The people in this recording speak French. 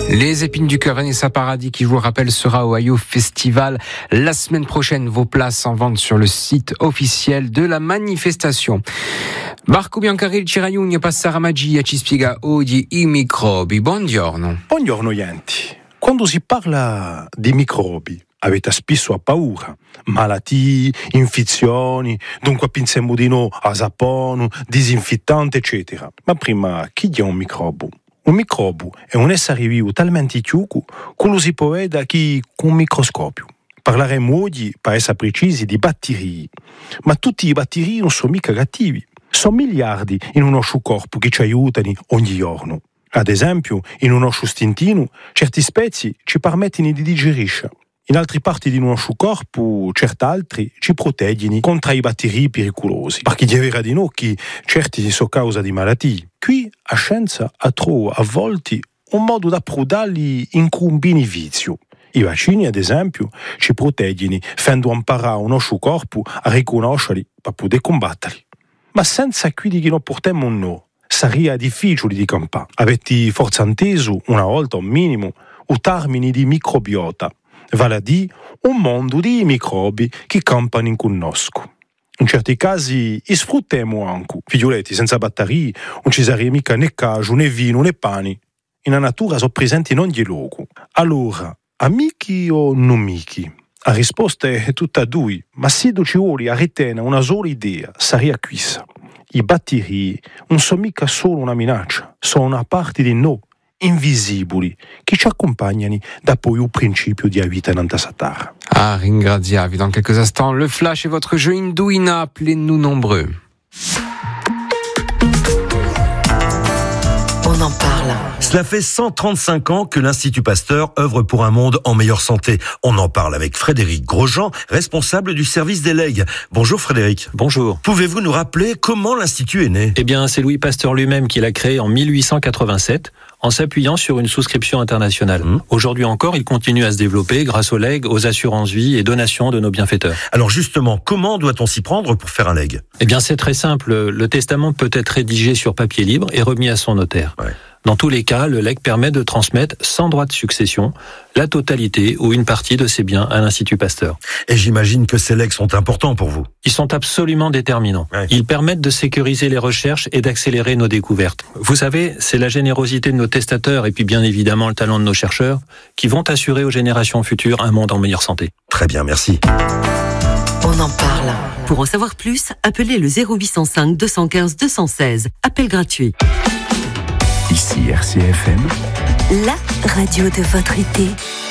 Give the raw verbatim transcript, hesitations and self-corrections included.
Les Épines du Cœur, Vanessa Paradis, qui, je vous le rappelle, sera au Ayo Festival la semaine prochaine. Vos places en vente sur le site officiel de la manifestation. Marco Biancarelli Ciraiugna passa la magia, ci spiega oggi i microbi. Buongiorno. Buongiorno Yanti. Quando si parla di microbi, avete spesso a paura. Malattie, infezioni, dunque pensiamo di no a sapone, disinfettante, eccetera. Ma prima, chi è un microbo? Un microbo è un essere vivo talmente chiuso che lo si può vedere chi con un microscopio. Parleremo oggi, per essere precisi, di batteri. Ma tutti i batteri non sono mica cattivi. Sono miliardi in un nostro corpo che ci aiutano ogni giorno. Ad esempio, in un nostro stintino, certe spezie ci permettono di digerisce. In altre parti del nostro corpo, certi altri ci proteggono contro i batteri pericolosi. Perché è vero di noi che certi sono causa di malattie. Qui, a scienza, ha trovato a volte un modo da prodarli in un beneficio. I vaccini, ad esempio, ci proteggono, facendo imparare il nostro corpo a riconoscerli per poter combatterli. Ma senza quindi che non portiamo un no, sarebbe difficile di campare. Avete forse inteso, una volta un minimo, il termine di microbiota, vale a dire un mondo di microbi che campano in conosco. In certi casi sfruttiamo anche, figlioletti, senza batteri, non ci sarebbe mica né cacio, né vino, né pani. In la natura sono presenti in ogni luogo. Allora, amici o non amici? La risposta è tutta due, ma se ci vuole a retenere una sola idea, sarebbe questa. I batteri non sono mica solo una minaccia, sono una parte di noi, invisibili, che ci accompagnano da poi il principio di vita nella terra. Ah, ringraziavi. Dans quelques instants, le flash et votre jeu Indouina. Appelez-nous nombreux. On en parle. Cela fait cent trente-cinq ans que l'Institut Pasteur œuvre pour un monde en meilleure santé. On en parle avec Frédéric Grosjean, responsable du service des legs. Bonjour Frédéric. Bonjour. Pouvez-vous nous rappeler comment l'Institut est né ? Eh bien, c'est Louis Pasteur lui-même qui l'a créé en mille huit cent quatre-vingt-sept, en s'appuyant sur une souscription internationale. Mmh. Aujourd'hui encore, il continue à se développer grâce aux legs, aux assurances-vie et donations de nos bienfaiteurs. Alors justement, comment doit-on s'y prendre pour faire un leg ? Eh bien, c'est très simple. Le testament peut être rédigé sur papier libre et remis à son notaire. Ouais. Dans tous les cas, le legs permet de transmettre, sans droit de succession, la totalité ou une partie de ses biens à l'Institut Pasteur. Et j'imagine que ces legs sont importants pour vous. Ils sont absolument déterminants. Ouais. Ils permettent de sécuriser les recherches et d'accélérer nos découvertes. Vous savez, c'est la générosité de nos testateurs et puis bien évidemment le talent de nos chercheurs qui vont assurer aux générations futures un monde en meilleure santé. Très bien, merci. On en parle. Pour en savoir plus, appelez le zéro huit cent cinq deux cent quinze deux cent seize. Appel gratuit. Ici R C F M, la radio de votre été.